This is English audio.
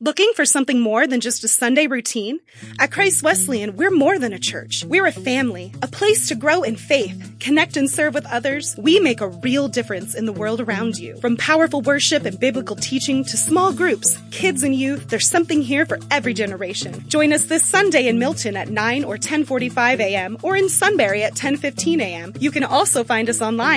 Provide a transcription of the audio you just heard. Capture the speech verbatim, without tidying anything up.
Looking for something more than just a Sunday routine? At Christ Wesleyan, we're more than a church. We're a family, a place to grow in faith, connect and serve with others. We make a real difference in the world around you. From powerful worship and biblical teaching to small groups, kids and youth, there's something here for every generation. Join us this Sunday in Milton at nine or ten forty-five a.m. or in Sunbury at ten fifteen a.m. You can also find us online